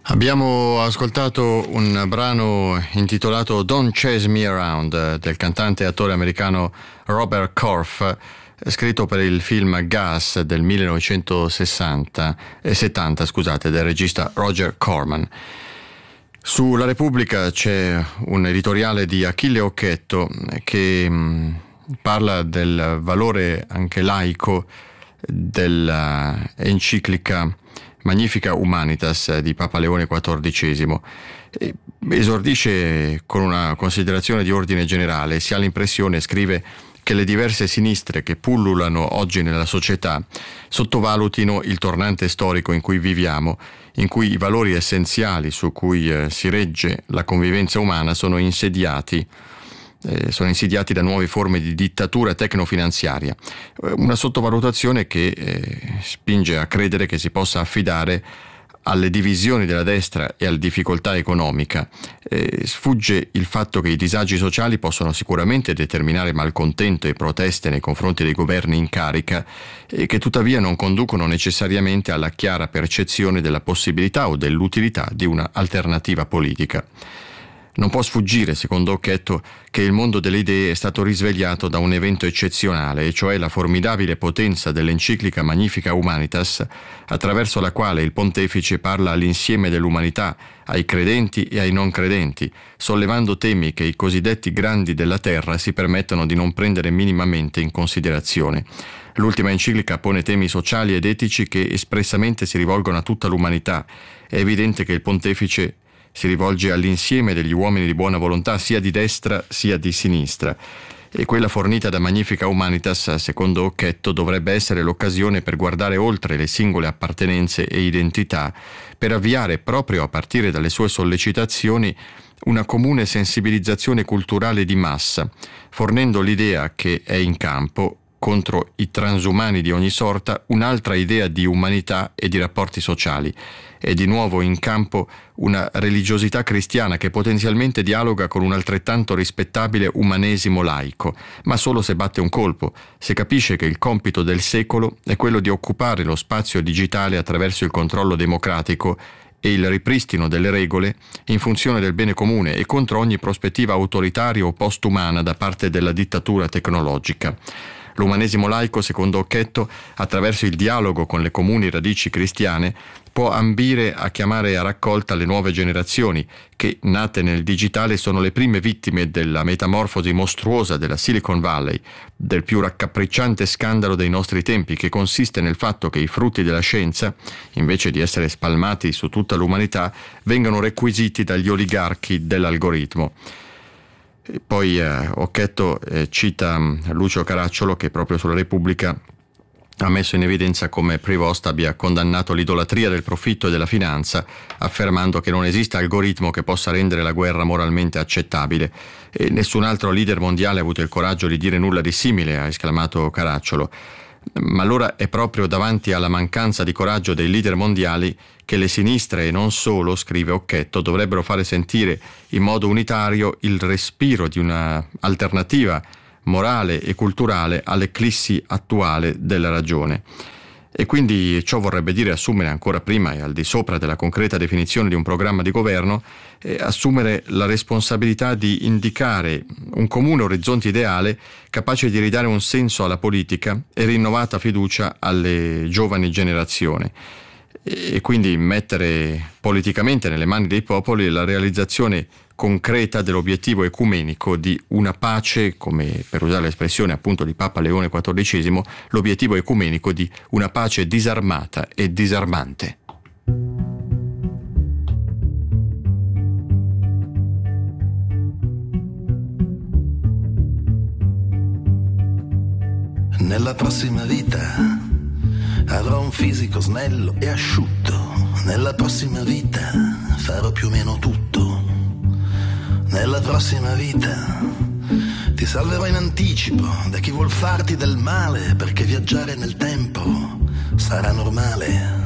Abbiamo ascoltato un brano intitolato Don't Chase Me Around del cantante e attore americano Robert Korff, scritto per il film Gas del 1970 del regista Roger Corman. Sulla Repubblica c'è un editoriale di Achille Occhetto che parla del valore anche laico dell'enciclica Magnifica Humanitas di Papa Leone XIV. Esordisce con una considerazione di ordine generale. Si ha l'impressione, scrive, che le diverse sinistre che pullulano oggi nella società sottovalutino il tornante storico in cui viviamo, in cui i valori essenziali su cui si regge la convivenza umana sono insidiati da nuove forme di dittatura tecnofinanziaria. Una sottovalutazione che spinge a credere che si possa affidare alle divisioni della destra e alla difficoltà economica. Sfugge il fatto che i disagi sociali possono sicuramente determinare malcontento e proteste nei confronti dei governi in carica e che tuttavia non conducono necessariamente alla chiara percezione della possibilità o dell'utilità di una alternativa politica. Non può sfuggire, secondo Occhetto, che il mondo delle idee è stato risvegliato da un evento eccezionale, e cioè la formidabile potenza dell'enciclica Magnifica Humanitas, attraverso la quale il pontefice parla all'insieme dell'umanità, ai credenti e ai non credenti, sollevando temi che i cosiddetti grandi della terra si permettono di non prendere minimamente in considerazione. L'ultima enciclica pone temi sociali ed etici che espressamente si rivolgono a tutta l'umanità. È evidente che il pontefice si rivolge all'insieme degli uomini di buona volontà, sia di destra sia di sinistra. E quella fornita da Magnifica Humanitas, secondo Occhetto, dovrebbe essere l'occasione per guardare oltre le singole appartenenze e identità, per avviare, proprio a partire dalle sue sollecitazioni, una comune sensibilizzazione culturale di massa, fornendo l'idea che è in campo, contro i transumani di ogni sorta, un'altra idea di umanità e di rapporti sociali. È di nuovo in campo una religiosità cristiana che potenzialmente dialoga con un altrettanto rispettabile umanesimo laico, ma solo se batte un colpo, se capisce che il compito del secolo è quello di occupare lo spazio digitale attraverso il controllo democratico e il ripristino delle regole in funzione del bene comune e contro ogni prospettiva autoritaria o postumana da parte della dittatura tecnologica. L'umanesimo laico, secondo Occhetto, attraverso il dialogo con le comuni radici cristiane, può ambire a chiamare a raccolta le nuove generazioni che, nate nel digitale, sono le prime vittime della metamorfosi mostruosa della Silicon Valley, del più raccapricciante scandalo dei nostri tempi, che consiste nel fatto che i frutti della scienza, invece di essere spalmati su tutta l'umanità, vengano requisiti dagli oligarchi dell'algoritmo. E poi Occhetto cita Lucio Caracciolo, che proprio sulla Repubblica ha messo in evidenza come Prevost abbia condannato l'idolatria del profitto e della finanza, affermando che non esiste algoritmo che possa rendere la guerra moralmente accettabile. E nessun altro leader mondiale ha avuto il coraggio di dire nulla di simile, ha esclamato Caracciolo. Ma allora è proprio davanti alla mancanza di coraggio dei leader mondiali che le sinistre, e non solo, scrive Occhetto, dovrebbero fare sentire in modo unitario il respiro di una alternativa morale e culturale all'eclissi attuale della ragione. E quindi ciò vorrebbe dire assumere ancora prima e al di sopra della concreta definizione di un programma di governo, assumere la responsabilità di indicare un comune orizzonte ideale capace di ridare un senso alla politica e rinnovata fiducia alle giovani generazioni, e quindi mettere politicamente nelle mani dei popoli la realizzazione concreta dell'obiettivo ecumenico di una pace, come per usare l'espressione appunto di Papa Leone XIV, l'obiettivo ecumenico di una pace disarmata e disarmante. Nella prossima vita avrò un fisico snello e asciutto. Nella prossima vita farò più o meno tutto. Nella prossima vita ti salverò in anticipo da chi vuol farti del male, perché viaggiare nel tempo sarà normale.